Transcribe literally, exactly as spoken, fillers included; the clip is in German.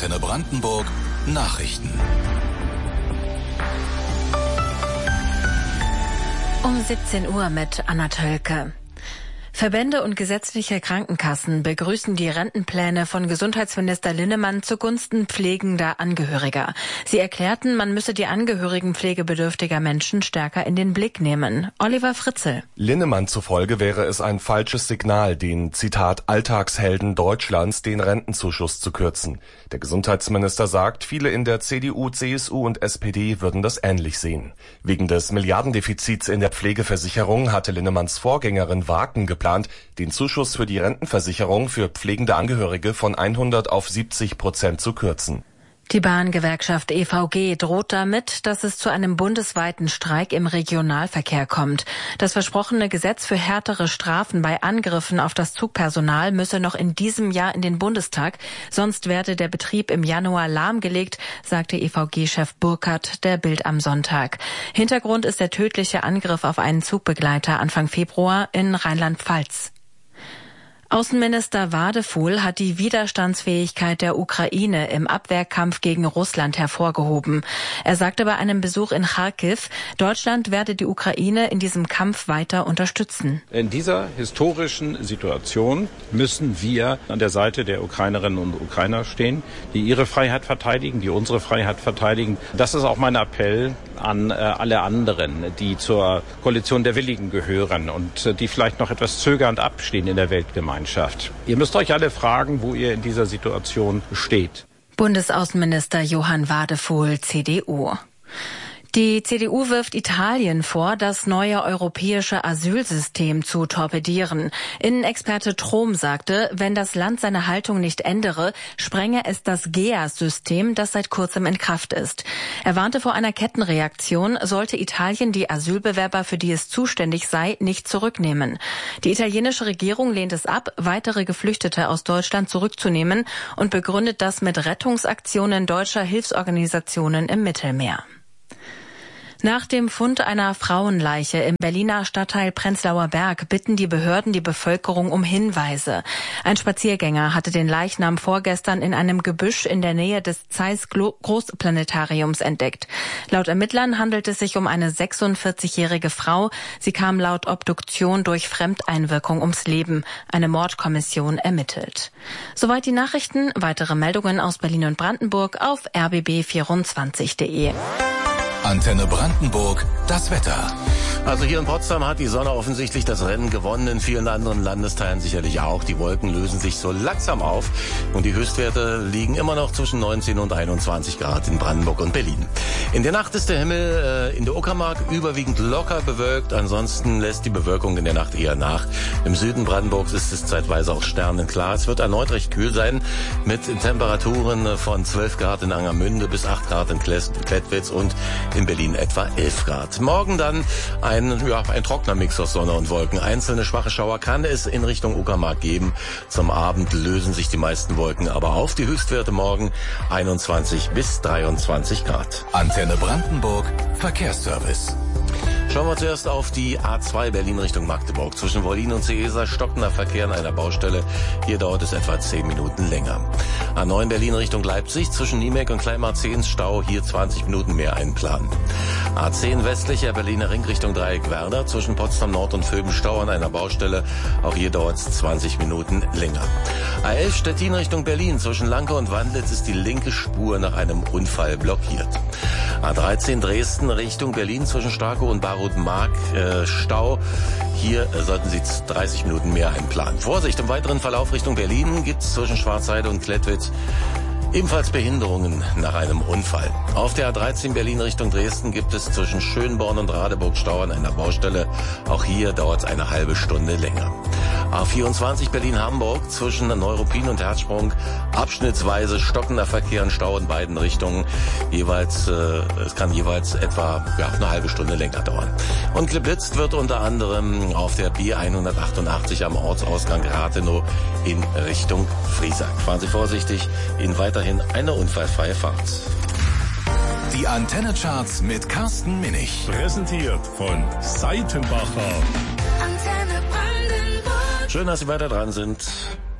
Antenne Brandenburg Nachrichten. Um siebzehn Uhr mit Anna Tölke. Verbände und gesetzliche Krankenkassen begrüßen die Rentenpläne von Gesundheitsminister Linnemann zugunsten pflegender Angehöriger. Sie erklärten, man müsse die Angehörigen pflegebedürftiger Menschen stärker in den Blick nehmen. Oliver Fritzel. Linnemann zufolge wäre es ein falsches Signal, den, Zitat, Alltagshelden Deutschlands den Rentenzuschuss zu kürzen. Der Gesundheitsminister sagt, viele in der C D U, C S U und S P D würden das ähnlich sehen. Wegen des Milliardendefizits in der Pflegeversicherung hatte Linnemanns Vorgängerin Waken geplant, den Zuschuss für die Rentenversicherung für pflegende Angehörige von hundert auf siebzig Prozent zu kürzen. Die Bahngewerkschaft E V G droht damit, dass es zu einem bundesweiten Streik im Regionalverkehr kommt. Das versprochene Gesetz für härtere Strafen bei Angriffen auf das Zugpersonal müsse noch in diesem Jahr in den Bundestag, sonst werde der Betrieb im Januar lahmgelegt, sagte E V G-Chef Burkhardt der Bild am Sonntag. Hintergrund ist der tödliche Angriff auf einen Zugbegleiter Anfang Februar in Rheinland-Pfalz. Außenminister Wadefuhl hat die Widerstandsfähigkeit der Ukraine im Abwehrkampf gegen Russland hervorgehoben. Er sagte bei einem Besuch in Charkiw, Deutschland werde die Ukraine in diesem Kampf weiter unterstützen. In dieser historischen Situation müssen wir an der Seite der Ukrainerinnen und Ukrainer stehen, die ihre Freiheit verteidigen, die unsere Freiheit verteidigen. Das ist auch mein Appell an äh, alle anderen, die zur Koalition der Willigen gehören und äh, die vielleicht noch etwas zögernd abstehen in der Weltgemeinschaft. Ihr müsst euch alle fragen, wo ihr in dieser Situation steht. Bundesaußenminister Johann Wadefuhl, C D U. Die C D U wirft Italien vor, das neue europäische Asylsystem zu torpedieren. Innenexperte Trom sagte, wenn das Land seine Haltung nicht ändere, sprenge es das G E A S-System, das seit kurzem in Kraft ist. Er warnte vor einer Kettenreaktion, sollte Italien die Asylbewerber, für die es zuständig sei, nicht zurücknehmen. Die italienische Regierung lehnt es ab, weitere Geflüchtete aus Deutschland zurückzunehmen und begründet das mit Rettungsaktionen deutscher Hilfsorganisationen im Mittelmeer. Nach dem Fund einer Frauenleiche im Berliner Stadtteil Prenzlauer Berg bitten die Behörden die Bevölkerung um Hinweise. Ein Spaziergänger hatte den Leichnam vorgestern in einem Gebüsch in der Nähe des Zeiss Großplanetariums entdeckt. Laut Ermittlern handelt es sich um eine sechsundvierzigjährige Frau. Sie kam laut Obduktion durch Fremdeinwirkung ums Leben. Eine Mordkommission ermittelt. Soweit die Nachrichten. Weitere Meldungen aus Berlin und Brandenburg auf r b b vierundzwanzig punkt de. Antenne Brandenburg, das Wetter. Also hier in Potsdam hat die Sonne offensichtlich das Rennen gewonnen, in vielen anderen Landesteilen sicherlich auch. Die Wolken lösen sich so langsam auf und die Höchstwerte liegen immer noch zwischen neunzehn und einundzwanzig Grad in Brandenburg und Berlin. In der Nacht ist der Himmel äh, in der Uckermark überwiegend locker bewölkt, ansonsten lässt die Bewölkung in der Nacht eher nach. Im Süden Brandenburgs ist es zeitweise auch sternenklar. Es wird erneut recht kühl sein mit Temperaturen von zwölf Grad in Angermünde bis acht Grad in Klettwitz und in Berlin etwa elf Grad. Morgen dann ein, ja, ein trockener Mix aus Sonne und Wolken. Einzelne schwache Schauer kann es in Richtung Uckermark geben. Zum Abend lösen sich die meisten Wolken aber auf. Die Höchstwerte morgen einundzwanzig bis dreiundzwanzig Grad. Antenne Brandenburg, Verkehrsservice. Schauen wir zuerst auf die A zwei Berlin Richtung Magdeburg. Zwischen Wollin und Seesa stockender Verkehr an einer Baustelle. Hier dauert es etwa zehn Minuten länger. A neun Berlin Richtung Leipzig. Zwischen Niemek und Kleinmarzehns Stau. Hier zwanzig Minuten mehr einplanen. A zehn westlicher Berliner Ring Richtung Dreieck Werder. Zwischen Potsdam Nord und Vöben Stau an einer Baustelle. Auch hier dauert es zwanzig Minuten länger. A elf Stettin Richtung Berlin. Zwischen Lanke und Wandlitz ist die linke Spur nach einem Unfall blockiert. A dreizehn Dresden Richtung Berlin. Zwischen Starkow und Barrow Mark äh, Stau. Hier äh, sollten Sie dreißig Minuten mehr einplanen. Vorsicht, im weiteren Verlauf Richtung Berlin gibt es zwischen Schwarzheide und Klettwitz ebenfalls Behinderungen nach einem Unfall. Auf der A dreizehn Berlin Richtung Dresden gibt es zwischen Schönborn und Radeburg Stau an einer Baustelle. Auch hier dauert es eine halbe Stunde länger. A vierundzwanzig Berlin-Hamburg zwischen Neuruppin und Herzsprung abschnittsweise stockender Verkehr und Stau in beiden Richtungen. Jeweils, äh, es kann jeweils etwa ja, eine halbe Stunde länger dauern. Und geblitzt wird unter anderem auf der B hundertachtundachtzig am Ortsausgang Rathenow in Richtung Friesack. Fahren Sie vorsichtig, Ihnen weiterhin eine unfallfreie Fahrt. Die Antenne-Charts mit Carsten Minich. Präsentiert von Seitenbacher. Schön, dass Sie weiter dran sind.